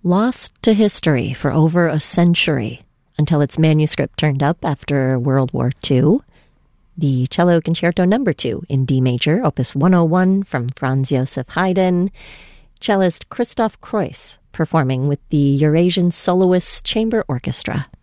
Lost to history for over a century until its manuscript turned up after World War II, the Cello Concerto No. 2 in D major, Opus 101 from Franz Joseph Haydn, cellist Christoph Kreuss performing with the Eurasian Soloists Chamber Orchestra.